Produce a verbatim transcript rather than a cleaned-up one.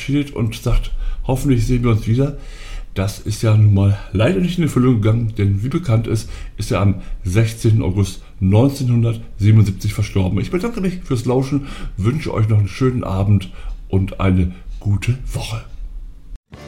verabschiedet und sagt, hoffentlich sehen wir uns wieder. Das ist ja nun mal leider nicht in Erfüllung gegangen, denn wie bekannt ist, ist er am sechzehnten August neunzehnhundertsiebenundsiebzig verstorben. Ich bedanke mich fürs Lauschen, wünsche euch noch einen schönen Abend und eine gute Woche.